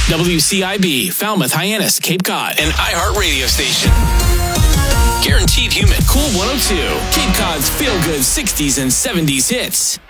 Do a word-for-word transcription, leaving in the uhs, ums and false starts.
W C I B, Falmouth, Hyannis, Cape Cod, an iHeart radio station. Guaranteed human. Cool one oh two, Cape Cod's feel-good sixties and seventies hits.